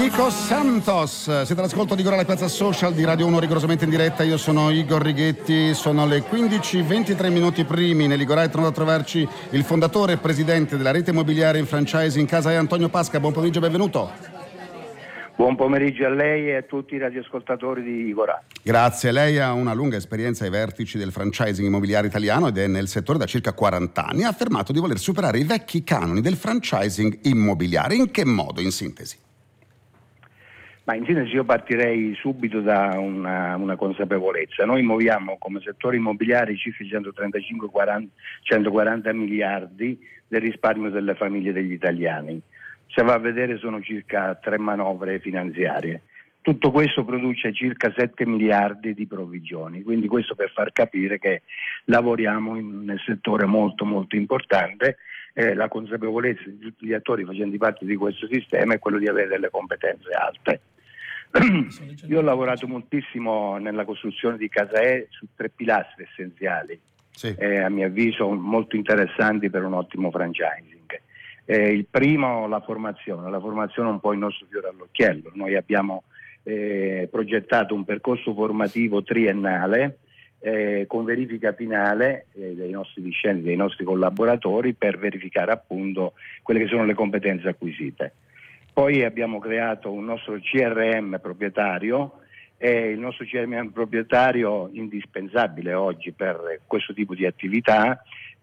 Nico Santos, siete all'ascolto di Gora alla Piazza Social di Radio 1 rigorosamente in diretta. Io sono Igor Righetti, sono le 15:23 minuti primi. Nell'Igorà è tornato a trovarci il fondatore e presidente della rete immobiliare in franchising Casa E, Antonio Pasca. Buon pomeriggio e benvenuto. Buon pomeriggio a lei e a tutti i radioascoltatori di Igorà. Grazie, lei ha una lunga esperienza ai vertici del franchising immobiliare italiano ed è nel settore da circa 40 anni. Ha affermato di voler superare i vecchi canoni del franchising immobiliare. In che modo, in sintesi? Ma in sintesi io partirei subito da una consapevolezza. Noi muoviamo come settore immobiliare circa 140 miliardi del risparmio delle famiglie degli italiani. Se va a vedere sono circa 3 manovre finanziarie. Tutto questo produce circa 7 miliardi di provvigioni, quindi questo per far capire che lavoriamo nel settore molto molto importante. La consapevolezza di tutti gli attori facenti parte di questo sistema è quello di avere delle competenze alte. Io ho lavorato moltissimo nella costruzione di Casa E su 3 pilastri essenziali, sì. A mio avviso molto interessanti per un ottimo franchising. Il primo, la formazione è un po' il nostro fiore all'occhiello. Noi abbiamo progettato un percorso formativo triennale con verifica finale dei nostri discenti, dei nostri collaboratori, per verificare appunto quelle che sono le competenze acquisite. Poi abbiamo creato un nostro CRM proprietario, e il nostro CRM proprietario indispensabile oggi per questo tipo di attività